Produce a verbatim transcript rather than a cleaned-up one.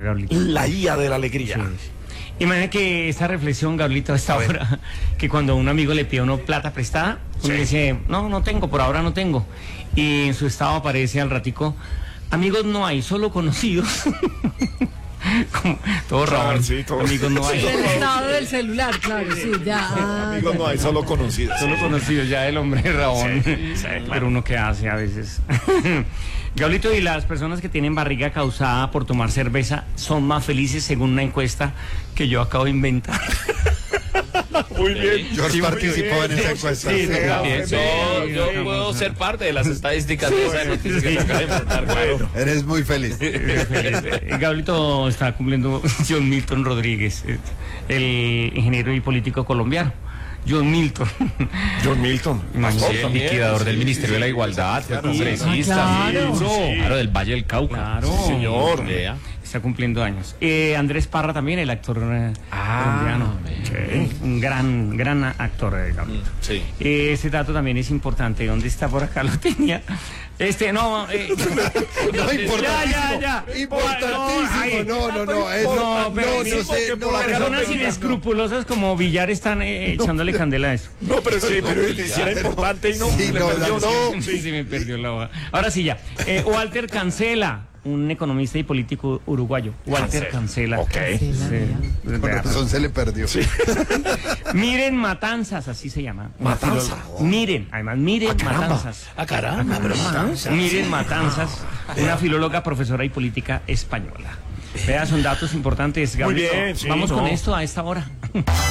Gablito. La I A de la alegría. Sí, sí. Imagina que esta reflexión, Gablito, a esta a hora, que cuando un amigo le pide a uno plata prestada, uno sí. dice, no, no tengo, por ahora no tengo. Y en su estado aparece al ratico, amigos no hay, solo conocidos. Como, todo claro, raro, sí, todo. Amigos no hay. El estado del celular, claro, sí, ya. Ah, amigos ya, no hay, ya. solo conocidos. Solo conocidos, ya el hombre Rabón. Sí, sí, claro. Pero uno qué hace a veces. Gablito, y las personas que tienen barriga causada por tomar cerveza son más felices según una encuesta que yo acabo de inventar. Muy bien. George sí, participó en esa encuesta. Sí, Sí, sí, Bien, sí, yo, sí, yo sí, puedo sí. ser parte de las estadísticas de esa noticia que se acaba de inventar, claro. Eres muy feliz. Gablito está cumpliendo John Milton Rodríguez, el ingeniero y político colombiano. John Milton. John Milton. Sí, el también, liquidador sí, del Ministerio de la Igualdad, fue congresista, Ah, claro. sí, sí, claro, del Valle del Cauca. Claro. Sí, señor. Vea. Está cumpliendo años. Eh, Andrés Parra también, el actor eh, Ah, colombiano. bien. Un gran, gran actor de Gablito. Sí. Eh, ese dato también es importante. ¿Dónde está por acá? Lo tenía. Este, no. Eh, No, importantísimo. Ya, ya, ya. Importantísimo. No, no, no. Es, No, no, pero no, sí, no sé. porque No, por la Personas no, inescrupulosas como Villar están eh, echándole candela a eso. No, pero sí, pero si era importante y no. Sí, le no, perdió, no. sí. Sí, sí, me perdió la hoja. Ahora sí, ya. Eh, Walter Cancela, un economista y político uruguayo. Walter Cancela. Ok. Sí. Con razón se le perdió. Sí. Miren Matanzas, así se llama. Una Matanza. filóloga. Miren, además, Miren Matanzas. Ah, caramba, pero Matanza. Miren Matanzas, una filóloga, profesora y política española. Vea, son datos importantes, Gabriel. bien, sí, Vamos no. con esto a esta hora.